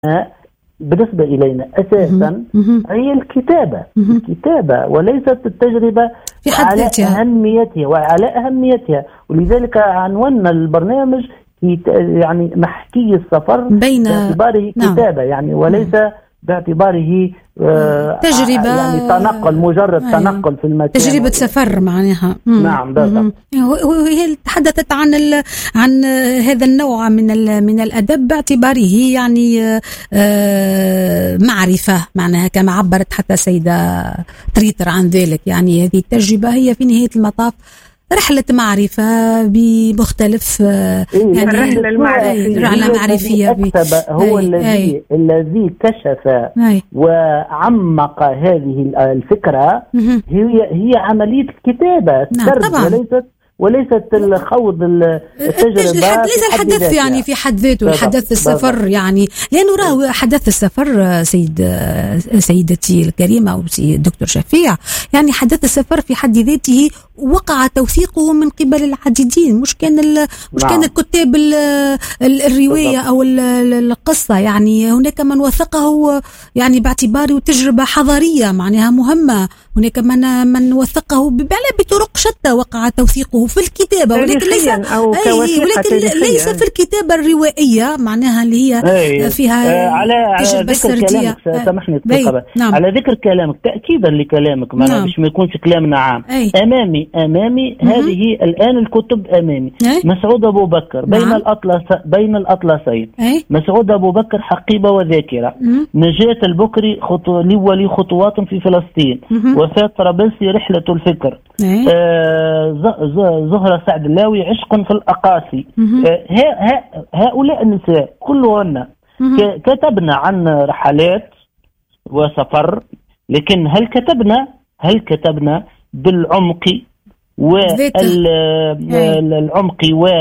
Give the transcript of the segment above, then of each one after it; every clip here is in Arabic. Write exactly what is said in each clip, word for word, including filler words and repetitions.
بالنسبة إلينا أساسا هي الكتابة الكتابة وليست التجربة على أهميتها وعلى أهميتها ولذلك عنونا البرنامج يعني محكي السفر باعتباره نعم. كتابة يعني وليس باعتباره آه تجربة يعني تنقل مجرد أيوه. تنقل في المكان تجربة سفر معناها نعم بالضبط. وهي تحدثت عن عن هذا النوع من من الأدب باعتباره يعني آه معرفة معناها كما عبرت حتى سيدة تريتر عن ذلك. يعني هذه التجربة هي في نهاية المطاف رحلة معرفة بمختلف يعني الرحلة المعرفية رحلة معرفية هو أي الذي أي الذي كشف أي وعمق هذه الفكرة هي هي عملية الكتابة السرد نعم وليست وليست الخوض التجربة ليس الحدث يعني في حد ذاته الحدث السفر يعني لأنه راه حدث السفر سيد سيدتي الكريمة أو الدكتور شفيع يعني حدث السفر في حد ذاته وقع توثيقه من قبل العديدين مش كان مش كان الكتاب الرواية أو القصة يعني هناك من وثقه يعني باعتباره تجربة حضارية معناها مهمة هناك من من وثقه بطرق شتى وقع توثيقه في الكتابة ولكن ليس أو أي ولكن ليس في الكتابة الروائية معناها اللي هي فيها على تجربة سردية. سامحني نعم. على ذكر كلامك تأكيدا لكلامك ما نعم. مش ما يكونش كلامنا عام أي. أمامي أمامي مم. هذه الآن الكتب أمامي أي. مسعود أبو بكر بين نعم. الأطلس بين الأطلسين أي. مسعود أبو بكر حقيبة وذاكرة مم. نجاة البكري خطو لي خطوات في فلسطين مم. وفاة طرابلسي رحلة الفكر آه زهرة سعد اللاوي عشق في الأقاصي آه هؤلاء النساء كلهن كتبنا عن رحلات وسفر لكن هل كتبنا هل كتبنا بالعمق والعمق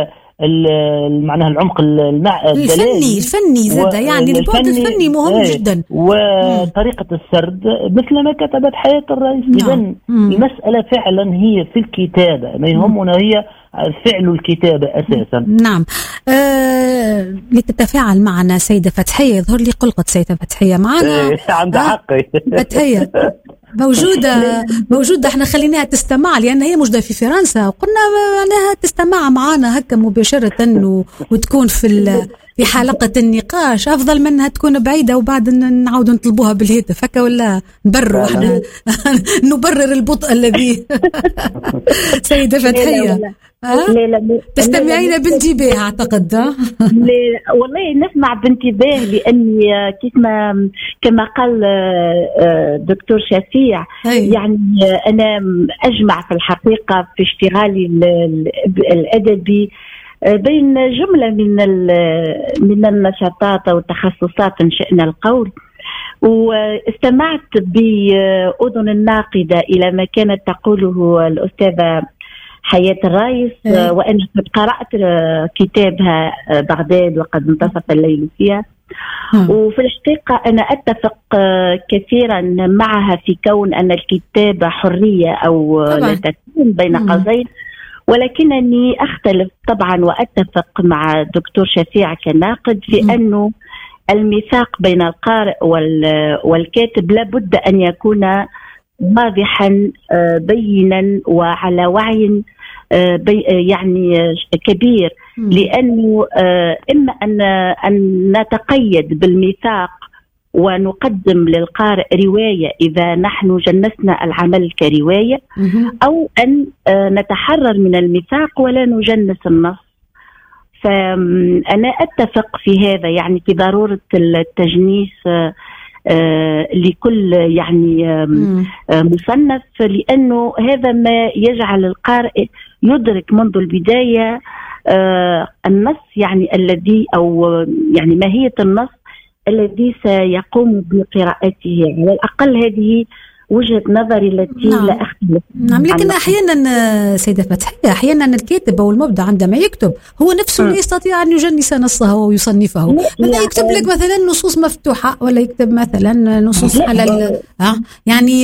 ومعناها العمق الفني الفني زاد يعني البعد الفني مهم جدا وطريقة السرد مثل ما كتبت حياة الرئيس. إذن المسألة فعلا هي في الكتابة ما يهمنا هي فعل الكتابة أساسا. نعم آه، لتتفاعل معنا سيدة فتحية يظهر لي قلقة سيدة فتحية معنا عند حقي فتحية موجودة موجودة احنا خليناها تستمع لأن هي موجودة في فرنسا وقلنا معناها تستمع معنا هكا مباشرة وتكون في في حلقة النقاش أفضل منها تكون بعيدة وبعد نعود نطلبوها بالهاتف هكا ولا نبرر احنا نبرر البطء الذي سيدة فتحية تستمعين بانتباه أعتقد. والله نسمع بانتباه لأني كما كما قال دكتور شفيع يعني أنا أجمع في الحقيقة في اشتغالي الأدبي بين جملة من من النشاطات أو التخصصات إن شئنا القول واستمعت بأذن الناقدة إلى ما كانت تقوله الأستاذة حياة الرئيس وأنا قد قرأت كتابها بغداد وقد انتصف الليل فيها وفي الحقيقة أنا أتفق كثيرا معها في كون أن الكتابة حرية أو لا تكون بين قوسين ولكنني أختلف طبعا وأتفق مع الدكتور شفيع كناقد في أنه الميثاق بين القارئ والكاتب لابد أن يكون واضحا بينا وعلى وعي يعني كبير لأنه إما أن أن نتقيد بالميثاق ونقدم للقارئ رواية إذا نحن جنسنا العمل كرواية أو أن نتحرر من الميثاق ولا نجنس النص. فأنا أتفق في هذا يعني في ضرورة التجنيس لكل يعني مصنف لأنه هذا ما يجعل القارئ يدرك منذ البداية النص يعني الذي أو يعني ماهية النص الذي سيقوم بقراءته. على الأقل هذه وجهة نظري التي نعم. لا أختلف. نعم لكن أحيانا سيدة فتحية أحيانا الكاتب أو المبدع عندما يكتب هو نفسه لا يستطيع أن يجنس نصه ويصنفه لا يكتب لك مثلا نصوص مفتوحة ولا يكتب مثلا نصوص على ها يعني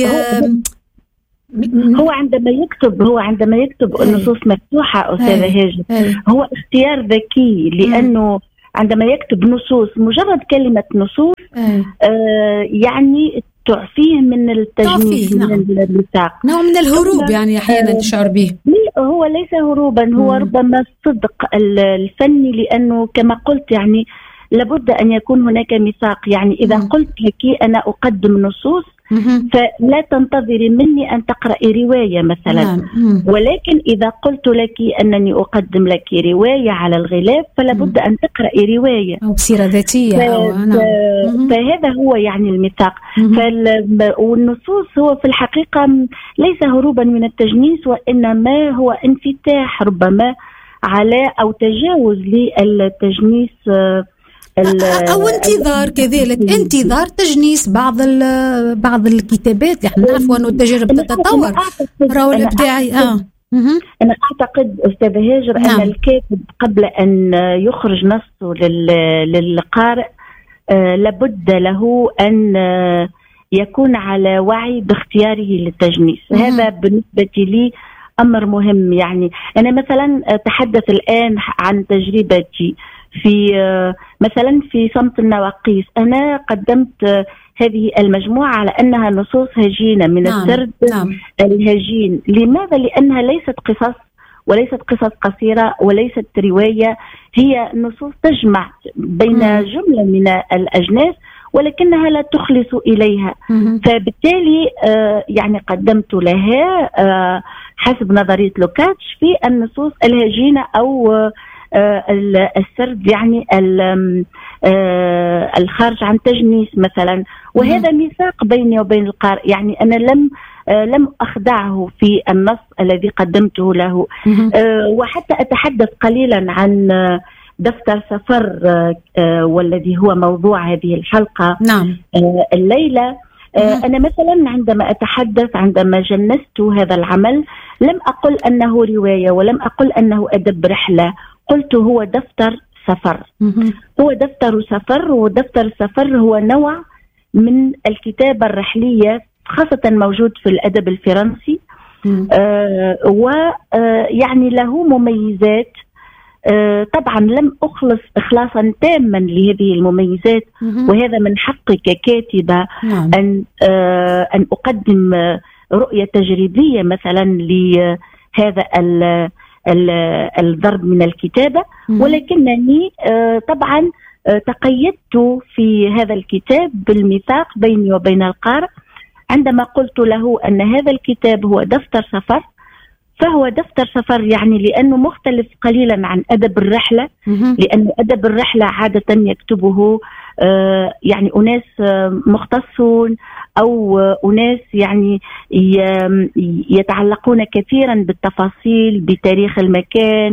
هو عندما يكتب هو عندما يكتب النصوص مفتوحة أستاذة هاجر هو اختيار ذكي لأنه عندما يكتب نصوص، مجرد كلمة نصوص آه. آه يعني تعفيه من التجنيس، نعم. من الميثاق، نوع من الهروب يعني أحيانا آه تشعر به. هو ليس هروبا، هو مم. ربما الصدق الفني، لأنه كما قلت يعني لابد أن يكون هناك ميثاق. يعني إذا مم. قلت لك أنا أقدم نصوص مم. فلا تنتظري مني أن تقرأي رواية مثلا، مم. ولكن إذا قلت لك أنني أقدم لك رواية على الغلاف فلا بد أن تقرأي رواية أو سيرة ذاتية ف... أو ف... فهذا هو يعني الميثاق. فال... والنصوص هو في الحقيقة ليس هروبا من التجنيس، وإنما هو انفتاح ربما على أو تجاوز للتجنيس أو انتظار كذلك، انتظار تجنيس بعض بعض الكتابات. نحن نعرف أنه التجارب تتطور، راهو الإبداعي. آه. أنا أعتقد أستاذ هاجر نعم. أن الكاتب قبل أن يخرج نصه للقارئ آه لابد له أن يكون على وعي باختياره للتجنيس. مم. هذا بالنسبة لي أمر مهم. يعني أنا مثلا أتحدث الآن عن تجربتي في مثلا في صمت النواقيس. أنا قدمت هذه المجموعة على أنها نصوص هجينة من نعم. السرد نعم. الهجين. لماذا؟ لأنها ليست قصص وليست قصص قصيرة وليست رواية، هي نصوص تجمع بين مم. جملة من الأجناس ولكنها لا تخلص إليها. مم. فبالتالي آه يعني قدمت لها آه حسب نظرية لوكاتش في النصوص الهجينة أو آه السرد، يعني الخارج عن تجنيس مثلا. وهذا ميثاق بيني وبين القارئ، يعني أنا لم لم أخدعه في النص الذي قدمته له. وحتى أتحدث قليلا عن دفتر سفر والذي هو موضوع هذه الحلقة نعم. الليلة. أنا مثلا عندما أتحدث عندما جنست هذا العمل لم أقل أنه رواية ولم أقل أنه أدب رحلة، قلت هو دفتر سفر. هو دفتر سفر، ودفتر السفر هو نوع من الكتابة الرحلية خاصة موجود في الأدب الفرنسي. آه ويعني له مميزات. آه طبعا لم أخلص إخلاصا تاما لهذه المميزات، وهذا من حقي ككاتبة أن, آه أن أقدم رؤية تجريبية مثلا لهذا الضرب من الكتابة. ولكنني آه طبعا آه تقيدت في هذا الكتاب بالميثاق بيني وبين القارئ. عندما قلت له أن هذا الكتاب هو دفتر سفر، فهو دفتر سفر يعني لأنه مختلف قليلا عن أدب الرحلة، لأن أدب الرحلة عادة يكتبه آه يعني أناس آه مختصون أو آه أناس يعني يتعلقون كثيرا بالتفاصيل، بتاريخ المكان،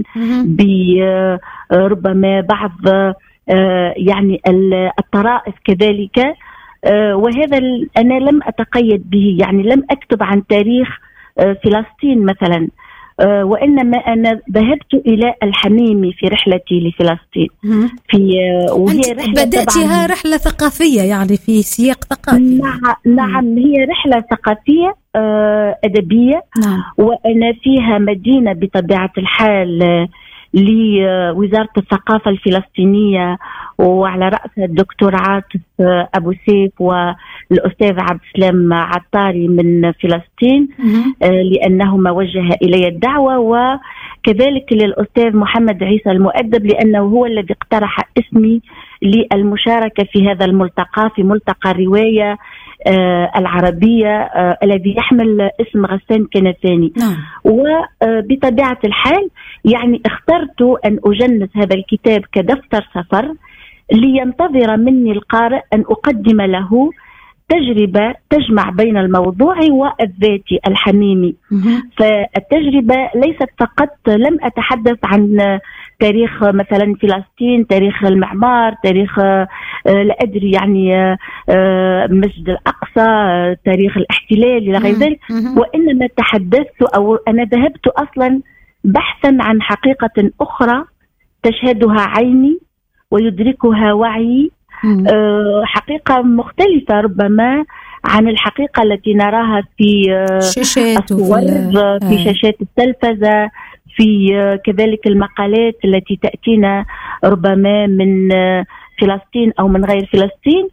بربما بعض آه يعني الطرائف كذلك. آه وهذا أنا لم أتقيد به، يعني لم أكتب عن تاريخ آه فلسطين مثلا، آه وإنما أنا ذهبت إلى الحميمي في رحلتي لفلسطين. في آه وهي رحلة بدأتها رحلة ثقافية، يعني في سياق ثقافي. نعم, نعم هي رحلة ثقافية آه أدبية. نعم. وأنا فيها مدينة بطبيعة الحال آه لوزارة الثقافة الفلسطينية، وعلى رأسها الدكتور عاطف أبو سيف والأستاذ عبد السلام عطاري من فلسطين، لأنهما وجه إلي الدعوة، وكذلك للأستاذ محمد عيسى المؤدب لأنه هو الذي اقترح اسمي للمشاركة في هذا الملتقى، في ملتقى الرواية آه العربية آه الذي يحمل اسم غسان كنفاني. نعم. وبطبيعة الحال يعني اخترت أن أجنس هذا الكتاب كدفتر سفر، لينتظر مني القارئ أن أقدم له تجربة تجمع بين الموضوع والذاتي الحميمي. فالتجربة ليست فقط، لم أتحدث عن تاريخ مثلا فلسطين، تاريخ المعمار، تاريخ لا أدري يعني مسجد الأقصى، تاريخ الاحتلال إلى غير ذلك، وإنما تحدثت أو أنا ذهبت أصلا بحثا عن حقيقة أخرى تشهدها عيني ويدركها وعي، حقيقة مختلفة ربما عن الحقيقة التي نراها في شاشات الصور، في شاشات التلفزة، في كذلك المقالات التي تأتينا ربما من فلسطين أو من غير فلسطين.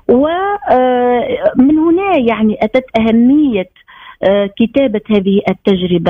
ومن هنا يعني أتت أهمية كتابة هذه التجربة.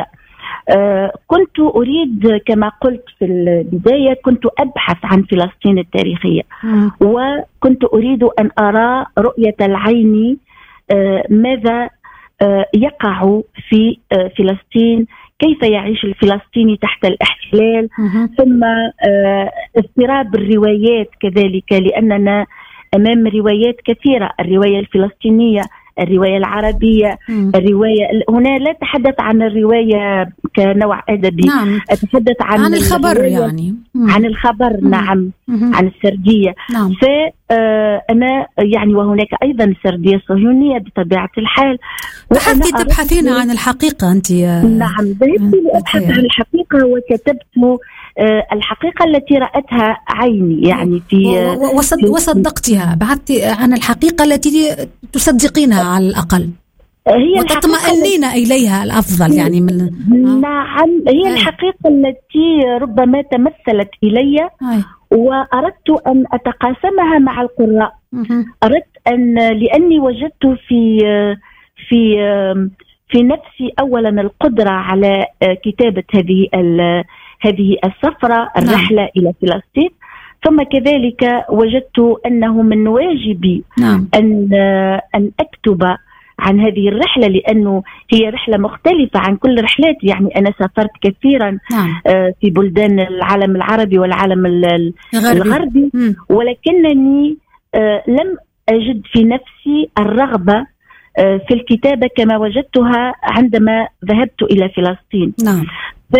كنت أريد كما قلت في البداية كنت أبحث عن فلسطين التاريخية، وكنت أريد أن أرى رؤية العين ماذا يقع في فلسطين، كيف يعيش الفلسطيني تحت الاحتلال، ثم اضطراب الروايات كذلك، لأننا أمام روايات كثيرة، الرواية الفلسطينية، الرواية العربية، مم. الرواية هنا لا أتحدث عن الرواية كنوع أدبي، نعم. أتحدث عن, عن الخبر يعني مم. عن الخبر مم. نعم مم. عن السردية. نعم. فأنا يعني وهناك أيضا السردية الصهيونية بطبيعة الحال. بحثتي تبحثين عن الحقيقة أنت؟ نعم، ذهبت لأبحث عن الحقيقة وكتبت الحقيقة التي رأتها عيني يعني في وصدقتها، بحثت عن الحقيقة التي تصدقينها على الأقل، هي وتطمئنين إليها الأفضل يعني من نعم هي الحقيقة التي ربما تمثلت إلي، وأردت أن أتقاسمها مع القراء. أردت أن لأني وجدت في في في نفسي أولا القدرة على كتابة هذه هذه السفرة الرحلة نعم. إلى فلسطين، ثم كذلك وجدت أنه من واجبي نعم. أن أن أكتب عن هذه الرحلة، لأنه هي رحلة مختلفة عن كل رحلات. يعني أنا سافرت كثيرا نعم. في بلدان العالم العربي والعالم الغربي, الغربي ولكنني لم أجد في نفسي الرغبة في الكتابة كما وجدتها عندما ذهبت إلى فلسطين. نعم. ف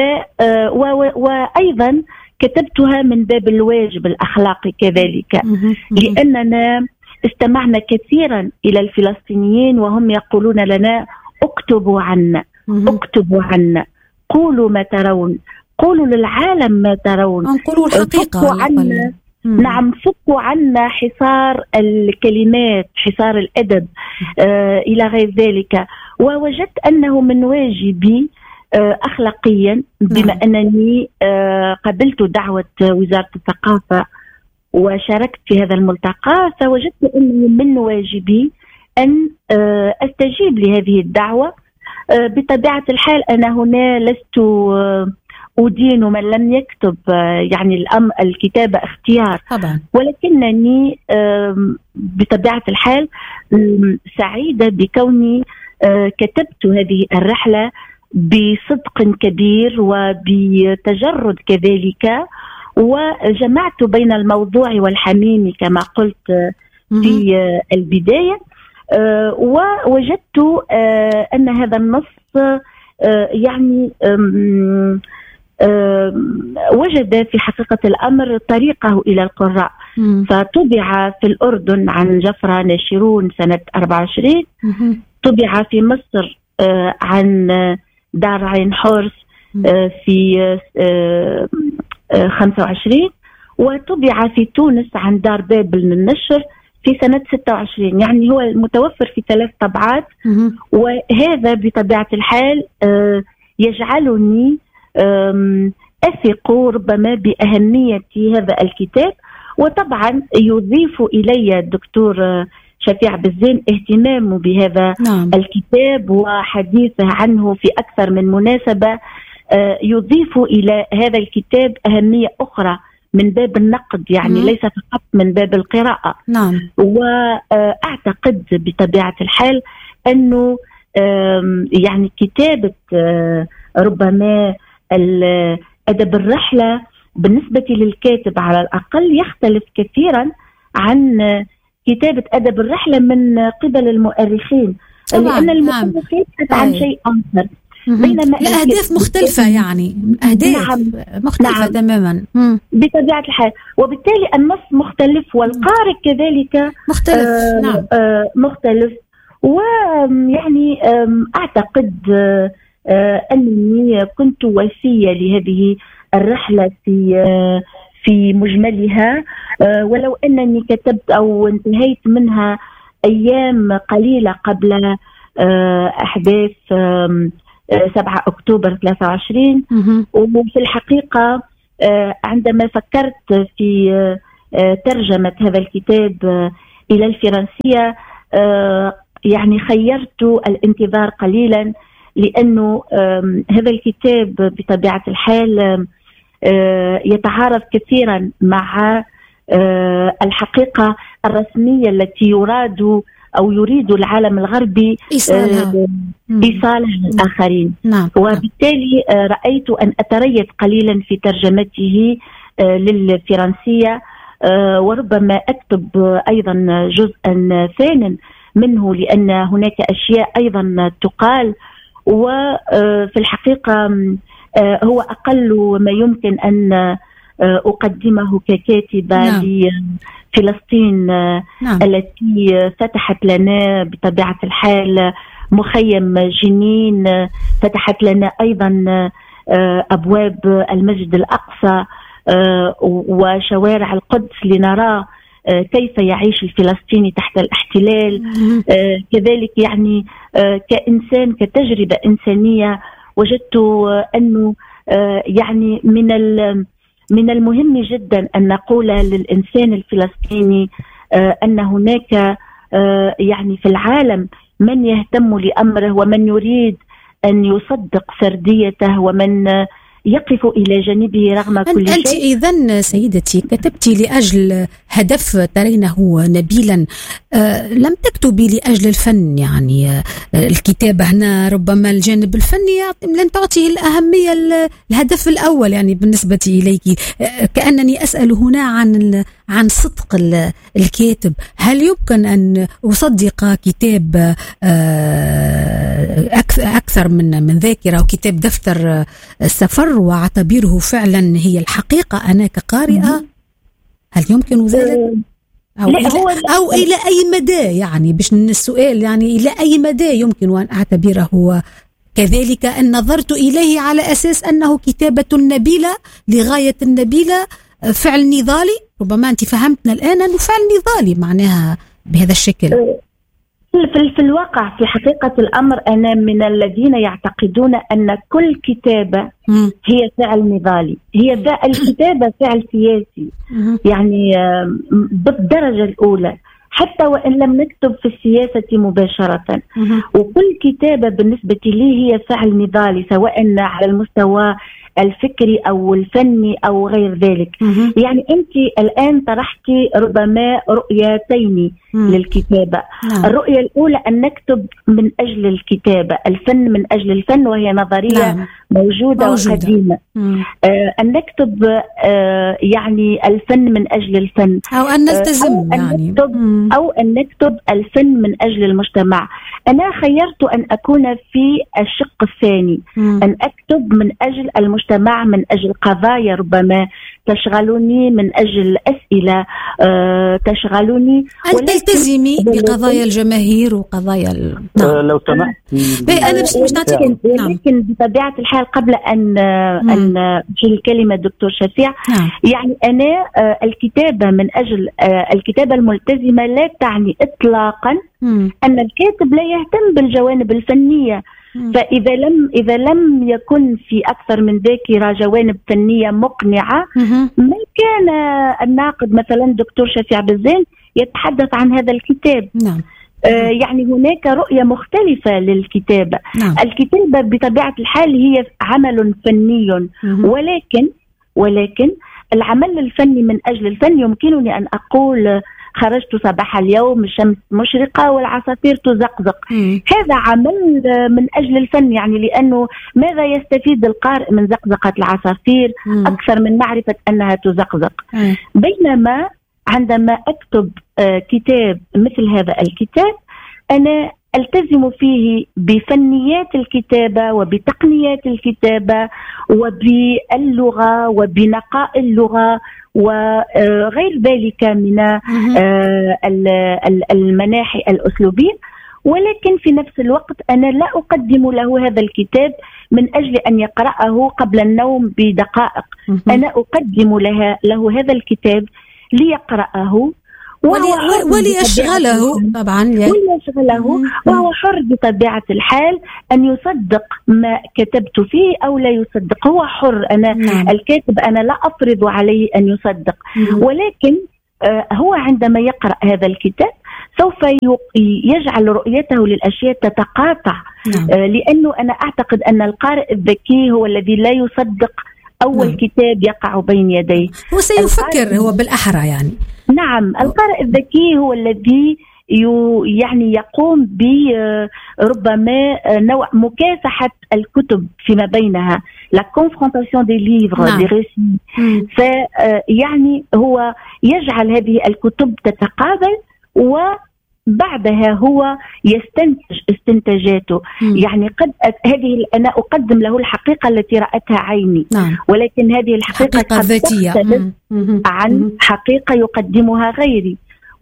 وأيضا كتبتها من باب الواجب الأخلاقي كذلك، لأننا استمعنا كثيرا إلى الفلسطينيين وهم يقولون لنا اكتبوا عنا اكتبوا عنا، قولوا ما ترون، قولوا للعالم ما ترون، قولوا الحقيقة عنا. نعم، فكوا عنا حصار الكلمات، حصار الأدب آه إلى غير ذلك. ووجدت أنه من واجبي آه أخلاقيا، بما نعم. أنني آه قبلت دعوة وزارة الثقافة وشاركت في هذا الملتقى، فوجدت أنه من واجبي أن آه أستجيب لهذه الدعوة. آه بطبيعة الحال أنا هنا لست آه أدين من لم يكتب، يعني الأم الكتابة اختيار طبعا. ولكنني بطبيعة الحال سعيدة بكوني كتبت هذه الرحلة بصدق كبير وبتجرد كذلك، وجمعت بين الموضوع والحميم كما قلت في البداية. ووجدت أن هذا النص يعني أه وجد في حقيقة الأمر طريقه إلى القراء، مم. فطبع في الأردن عن جفرة ناشرون سنة أربعة وعشرين، مم. طبع في مصر أه عن دار عين حورس أه في أه أه خمسة وعشرين، وطبع في تونس عن دار بابل للنشر في سنة ستة وعشرين. يعني هو متوفر في ثلاث طبعات، مم. وهذا بطبيعة الحال أه يجعلني أثق ربما بأهمية هذا الكتاب. وطبعا يضيف إلي الدكتور شفيع بزين اهتمامه بهذا نعم. الكتاب وحديثه عنه في أكثر من مناسبة، يضيف إلى هذا الكتاب أهمية أخرى من باب النقد، يعني مم. ليس فقط من باب القراءة. نعم. وأعتقد بطبيعة الحال أنه يعني كتابة ربما أدب الرحلة بالنسبة للكاتب على الأقل يختلف كثيرا عن كتابة أدب الرحلة من قبل المؤرخين، لأن المؤرخين يبحث عن شيء آخر، بينما الأهداف مختلفة، يعني أهداف نعم. مختلفة نعم. تماما مم. بطبيعة الحال، وبالتالي النص مختلف والقارئ كذلك مختلف آه نعم. آه مختلف. ويعني أعتقد آه آه أنني كنت وفية لهذه الرحلة في آه في مجملها، آه ولو أنني كتبت أو انتهيت منها أيام قليلة قبل آه أحداث آه سبعة أكتوبر ثلاثة وعشرين. وفي الحقيقة عندما فكرت في ترجمة هذا الكتاب إلى الفرنسية يعني خيرت الانتظار قليلا، لأنه هذا الكتاب بطبيعة الحال يتعارض كثيرا مع الحقيقة الرسمية التي يراد أو يريد العالم الغربي إيصالها للآخرين. نعم. وبالتالي رأيت أن أتريث قليلا في ترجمته للفرنسية، وربما أكتب أيضا جزءا ثانيا منه، لأن هناك أشياء أيضا تقال. وفي الحقيقة هو أقل ما يمكن أن أقدمه ككاتبة نعم. لفلسطين نعم. التي فتحت لنا بطبيعة الحال مخيم جنين، فتحت لنا أيضا أبواب المسجد الأقصى وشوارع القدس لنرى كيف يعيش الفلسطيني تحت الاحتلال. كذلك يعني كإنسان كتجربة إنسانية وجدت أنه يعني من من المهم جدا أن نقول للإنسان الفلسطيني أن هناك يعني في العالم من يهتم لأمره ومن يريد أن يصدق سرديته ومن يقف إلى جانبه رغم كل شيء. أنت إذن سيدتي كتبتي لأجل هدف ترينه نبيلا، أه لم تكتبي لأجل الفن. يعني أه الكتابة هنا ربما الجانب الفني لن تعطي الأهمية الهدف الأول يعني بالنسبة إليك. أه كأنني أسأل هنا عن عن صدق الكاتب. هل يمكن أن أصدق كتاب أه أكثر من من ذاكرة وكتاب دفتر السفر واعتبره فعلا هي الحقيقة أنا كقارئة؟ هل يمكن ذلك؟ أو, إلى, أو إلى أي مدى يعني باش السؤال يعني إلى أي مدى يمكن أن أعتبره كذلك أن نظرت إليه على أساس أنه كتابة نبيلة لغاية النبيلة، فعل نضالي؟ ربما أنت فهمتنا الآن أنه فعل نضالي معناها بهذا الشكل. في, في الواقع في حقيقة الأمر أنا من الذين يعتقدون أن كل كتابة هي فعل نضالي، هي الكتابة فعل سياسي يعني بالدرجة الأولى، حتى وإن لم نكتب في السياسة مباشرة. وكل كتابة بالنسبة لي هي فعل نضالي سواء على المستوى الفكري أو الفني أو غير ذلك. يعني أنت الآن طرحتي ربما رؤيتين للكتابة. الرؤية الأولى أن نكتب من أجل الكتابة، الفن من أجل الفن، وهي نظرية نعم. موجودة, موجودة وقديمة. آه أن نكتب آه يعني الفن من أجل الفن، أو أن نلتزم أو أن يعني نكتب أو أن نكتب الفن من أجل المجتمع. أنا خيرت أن أكون في الشق الثاني، مم. أن أكتب من أجل المجتمع، من أجل قضايا ربما تشغلني، من أجل أسئلة آه تشغلني. أن تلتزمي بقضايا الجماهير وقضايا ال... نعم. آه لو سمحت أنا مش مش نعطيك. ولكن بطبيعة الحال قبل أن مم. أن في الكلمة دكتور شفيع، نعم. يعني أنا آه الكتابة من أجل آه الكتابة الملتزمة لا تعني إطلاقا مم. أن الكاتب لا يهتم بالجوانب الفنية. فإذا لم إذا لم يكن في أكثر من ذاكرة جوانب فنية مقنعة، ما كان الناقد مثلا دكتور شفيع بزين يتحدث عن هذا الكتاب. نعم. آه يعني هناك رؤية مختلفة للكتابة. نعم. الكتابة بطبيعة الحال هي عمل فني، ولكن ولكن العمل الفني من أجل الفن يمكنني أن أقول خرجت صباح اليوم الشمس مشرقة والعصافير تزقزق. مم. هذا عمل من أجل الفن، يعني لأنه ماذا يستفيد القارئ من زقزقة العصافير مم. أكثر من معرفة أنها تزقزق. مم. بينما عندما أكتب آه كتاب مثل هذا الكتاب أنا ألتزم فيه بفنيات الكتابة وبتقنيات الكتابة وباللغة وبنقاء اللغة وغير ذلك من المناحي الأسلوبية. ولكن في نفس الوقت أنا لا أقدم له هذا الكتاب من أجل أن يقرأه قبل النوم بدقائق. أنا أقدم له هذا الكتاب ليقرأه وليشغله طبعا وليشغله وهو حر بطبيعة الحال أن يصدق ما كتبت فيه أو لا يصدق. هو حر. أنا مم. الكاتب أنا لا أفرض عليه أن يصدق، مم. ولكن آه هو عندما يقرأ هذا الكتاب سوف يجعل رؤيته للأشياء تتقاطع، آه لأنه أنا أعتقد أن القارئ الذكي هو الذي لا يصدق أول نعم. كتاب يقع بين يديه. هو سيفكر هو بالأحرى يعني. نعم، القارئ الذكي هو الذي يعني يقوم بربما نوع مكافحة الكتب فيما بينها، la confrontation des livres des récits. فيعني هو يجعل هذه الكتب تتقابل وبعدها هو يستنتج استنتاجاته. مم. يعني قد هذه أنا أقدم له الحقيقة التي رأتها عيني، نعم. ولكن هذه الحقيقة قد تختلف عن حقيقة يقدمها غيري.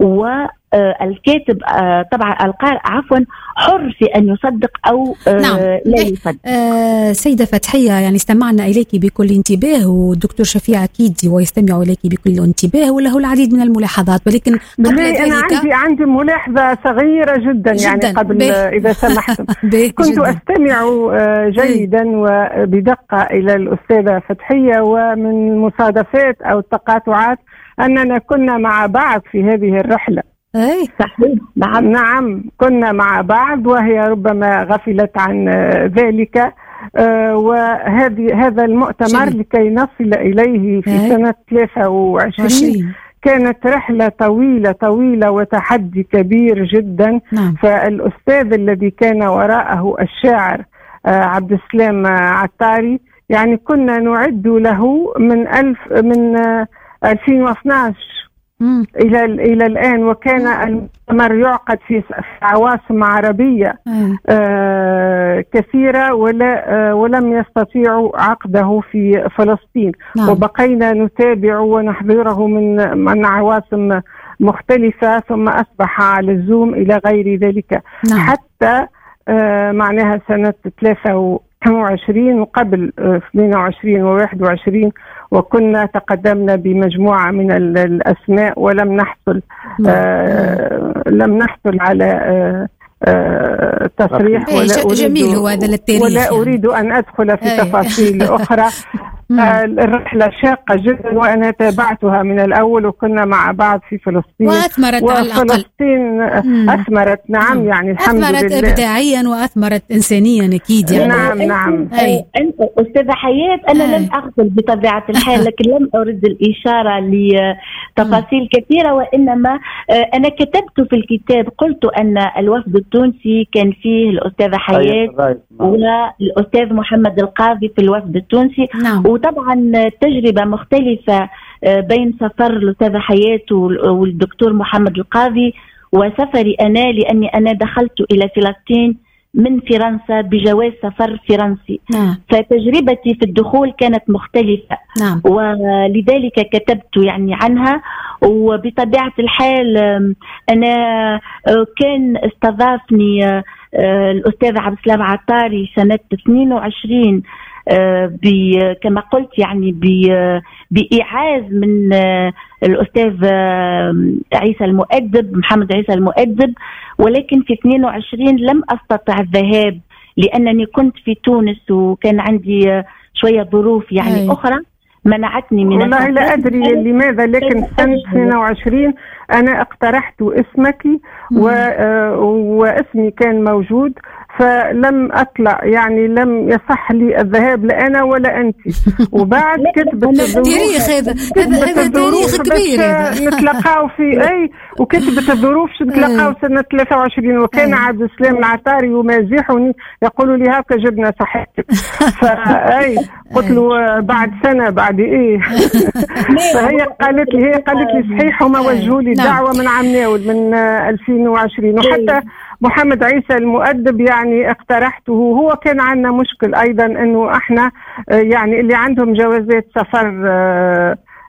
والكاتب طبعا القارئ عفوا حر في أن يصدق أو نعم. لا يصدق. آه سيدة فتحية، يعني استمعنا إليك بكل انتباه، والدكتور شفيع أكيد ويستمع إليك بكل انتباه وله العديد من الملاحظات، ولكن قبل ذلك أنا عندي عندي ملاحظة صغيرة جدا, جداً يعني قبل بيه. إذا سمحتم كنت جداً. أستمع جيدا وبدقة إلى الأستاذة فتحية، ومن المصادفات أو التقاطعات أننا كنا مع بعض في هذه الرحلة. أي صحيح. نعم نعم كنا مع بعض، وهي ربما غفلت عن ذلك. آه وهذه هذا المؤتمر شبه. لكي نصل إليه في أي. سنة ثلاثة وعشرين كانت رحلة طويلة طويلة وتحدي كبير جدا. نعم. فالأستاذ الذي كان وراءه الشاعر آه عبد السلام عطاري، يعني كنا نعد له من ألف من آه ألفين واثناشر مم. إلى إلى الآن، وكان المؤتمر يعقد في عواصم عربية آه كثيرة، ولا آه ولم يستطيعوا عقده في فلسطين. نعم. وبقينا نتابع ونحضره من من عواصم مختلفة، ثم أصبح على الزوم إلى غير ذلك. نعم. حتى آه معناها سنة ثلاثة وعشرين وقبل اثنين وعشرين وواحد وعشرين، وكنا تقدمنا بمجموعة من الأسماء ولم نحصل آه لم نحصل على آه آه تصريح. ولا أريد جميل هو هذا التاريخ ولا يعني. أريد أن أدخل في تفاصيل أخرى. آه الرحلة شاقة جدا، وأنا تابعتها من الأول، وكنا مع بعض في فلسطين وأثمرت على الأقل. فلسطين أثمرت نعم مم. يعني الحمد أثمرت لله. أثمرت إبداعيا وأثمرت إنسانيا أكيد يعني. نعم نعم. أنت أستاذة حياة أنا أي. لم أغفل بطبيعة الحال، لكن لم أرد الإشارة لتفاصيل كثيرة، وإنما أنا كتبت في الكتاب قلت أن الوفد التونسي كان فيه الأستاذة حياة والأستاذ محمد القاضي في الوفد التونسي. نعم. وطبعا تجربة مختلفة بين سفر الأستاذة حياة والدكتور محمد القاضي وسفري أنا، لأني أنا دخلت إلى فلسطين من فرنسا بجواز سفر فرنسي. نعم. فتجربتي في الدخول كانت مختلفة. نعم. ولذلك كتبت يعني عنها. وبطبيعة الحال أنا كان استضافني الأستاذ عبد السلام عطاري سنة اثنين وعشرين كما قلت يعني بإعاز من الأستاذ عيسى المؤدب محمد عيسى المؤدب، ولكن في اثنين وعشرين لم أستطع الذهاب لأنني كنت في تونس وكان عندي شوية ظروف يعني أي. أخرى منعتني من والله لا أدري لماذا، لكن سنة اثنين وعشرين أنا اقترحت اسمك واسمي كان موجود، فلم أطلع يعني لم يصح لي الذهاب لا أنا ولا أنت. وبعد كتبت التاريخ هذا هذا تاريخ كبير نتلقاو في أي وكتبت الظروف نتلقاو سنة ثلاثة وعشرين، وكان عبد السلام العطاري يمازحني يقولوا لي هاكا جبنا صحتك. فأي قلت له بعد سنة بعد إيه. فهي قالت لي هي قالت لي صحيح، وما وجهوا لي دعوة من عم ناول من ألفين وعشرين. وحتى محمد عيسى المؤدب يعني اقترحته، هو كان عندنا مشكل أيضا أنه احنا يعني اللي عندهم جوازات سفر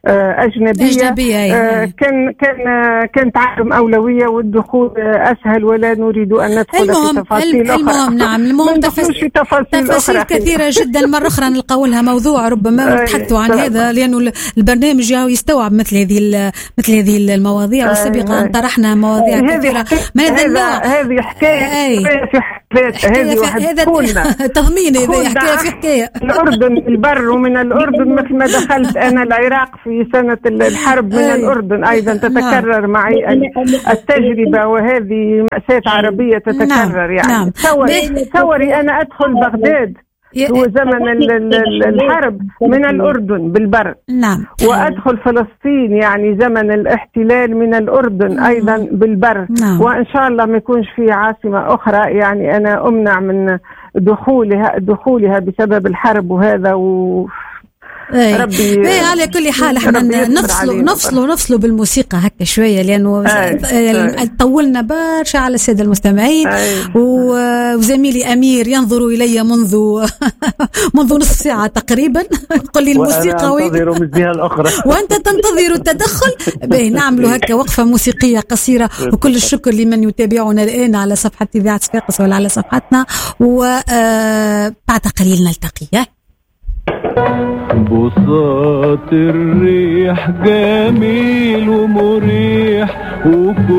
أجنبية, أجنبية آه كان كان كانت عندهم أولوية والدخول أسهل ولا نريد أن ندخل المهم في تفاصيل أخرى. المهم نعم المهم تفاصيل, تفاصيل, تفاصيل كثيرة جدا. مرة أخرى نلقاو لها موضوع ربما نتحدثوا عن هذا لأنه البرنامج يستوعب مثل هذه مثل هذه المواضيع، وسبق أن طرحنا مواضيع كثيرة من هذا النوع. هذه حكاية في حكاية هذه تضمين هذه حكاية في حكاية. الأردن البر ومن الأردن مثل ما دخلت أنا العراق في سنة الحرب من الأردن أيضا تتكرر معي التجربة، وهذه مأساة عربية تتكرر. يعني تصوري تصوري أنا أدخل بغداد هو زمن الحرب من الأردن بالبر، نعم، وأدخل فلسطين يعني زمن الاحتلال من الأردن أيضا بالبر، نعم. وإن شاء الله ما يكونش في عاصمة أخرى يعني أنا أمنع من دخولها دخولها بسبب الحرب وهذا و ايه. ربي ايه على كل حال احنا نفصلوا نفصلوا نفصلوا بالموسيقى هكا شويه لانه ايه. طولنا برشا على الساده المستمعين. ايه. وزميلي امير ينظر الي منذ منذ نصف ساعه تقريبا. قل لي الموسيقى وين؟ وانت تنتظر التدخل. باهي نعملوا هكا وقفه موسيقيه قصيره، وكل الشكر لمن يتابعنا الان على صفحه اذاعه صفاقس ولا على صفحتنا، وبعد قليل نلتقي. بساط الريح جميل ومريح.